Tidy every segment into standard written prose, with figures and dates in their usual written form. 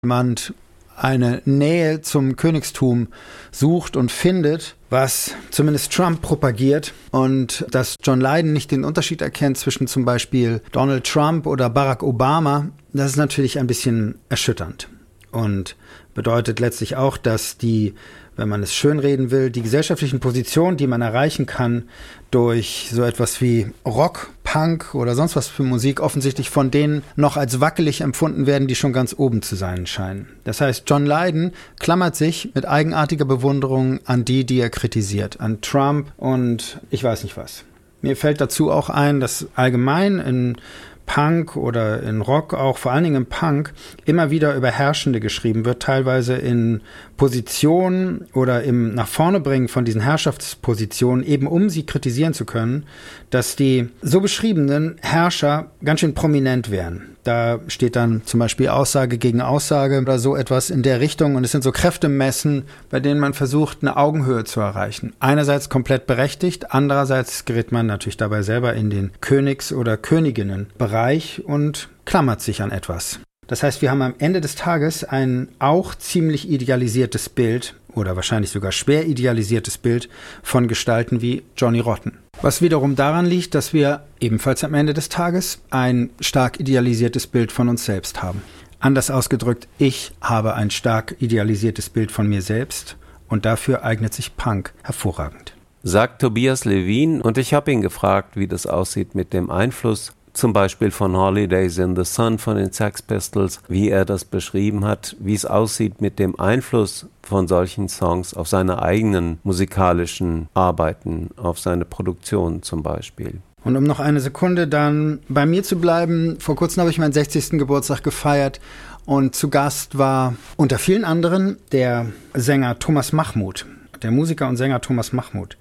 jemand eine Nähe zum Königstum sucht und findet, was zumindest Trump propagiert, und dass John Lydon nicht den Unterschied erkennt zwischen zum Beispiel Donald Trump oder Barack Obama, das ist natürlich ein bisschen erschütternd und bedeutet letztlich auch, dass die, wenn man es schönreden will, die gesellschaftlichen Positionen, die man erreichen kann durch so etwas wie Rock, Punk oder sonst was für Musik, offensichtlich von denen noch als wackelig empfunden werden, die schon ganz oben zu sein scheinen. Das heißt, John Lydon klammert sich mit eigenartiger Bewunderung an die er kritisiert, an Trump und ich weiß nicht was. Mir fällt dazu auch ein, dass allgemein in Punk oder in Rock, auch vor allen Dingen im Punk, immer wieder über Herrschende geschrieben wird, teilweise in Positionen oder im nach vorne bringen von diesen Herrschaftspositionen, eben um sie kritisieren zu können, dass die so beschriebenen Herrscher ganz schön prominent wären. Da steht dann zum Beispiel Aussage gegen Aussage oder so etwas in der Richtung, und es sind so Kräftemessen, bei denen man versucht, eine Augenhöhe zu erreichen. Einerseits komplett berechtigt, andererseits gerät man natürlich dabei selber in den Königs- oder Königinnenbereich und klammert sich an etwas. Das heißt, wir haben am Ende des Tages ein auch ziemlich idealisiertes Bild oder wahrscheinlich sogar schwer idealisiertes Bild von Gestalten wie Johnny Rotten. Was wiederum daran liegt, dass wir ebenfalls am Ende des Tages ein stark idealisiertes Bild von uns selbst haben. Anders ausgedrückt, ich habe ein stark idealisiertes Bild von mir selbst, und dafür eignet sich Punk hervorragend. Sagt Tobias Levin, und ich habe ihn gefragt, wie das aussieht mit dem Einfluss zum Beispiel von Holidays in the Sun von den Sex Pistols, wie er das beschrieben hat, wie es aussieht mit dem Einfluss von solchen Songs auf seine eigenen musikalischen Arbeiten, auf seine Produktion zum Beispiel. Und um noch eine Sekunde dann bei mir zu bleiben, vor kurzem habe ich meinen 60. Geburtstag gefeiert und zu Gast war unter vielen anderen der Sänger Thomas Mahmut, der Musiker und Sänger Thomas Mahmut.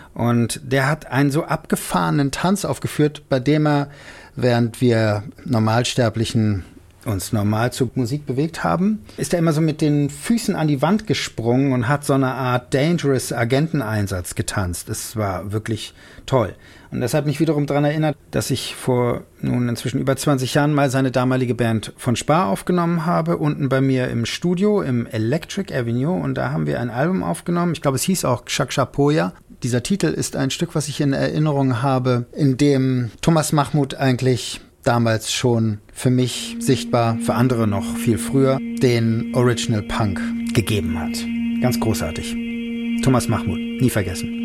Und der hat einen so abgefahrenen Tanz aufgeführt, bei dem er, während wir Normalsterblichen uns normal zur Musik bewegt haben, ist er immer so mit den Füßen an die Wand gesprungen und hat so eine Art Dangerous Agenteneinsatz getanzt. Es war wirklich toll. Und das hat mich wiederum daran erinnert, dass ich vor nun inzwischen über 20 Jahren mal seine damalige Band von Spar aufgenommen habe, unten bei mir im Studio im Electric Avenue, und da haben wir ein Album aufgenommen. Ich glaube, es hieß auch Chakshapoya. Dieser Titel ist ein Stück, was ich in Erinnerung habe, in dem Thomas Mahmut eigentlich damals schon für mich sichtbar, für andere noch viel früher, den Original Punk gegeben hat. Ganz großartig. Thomas Mahmut, nie vergessen.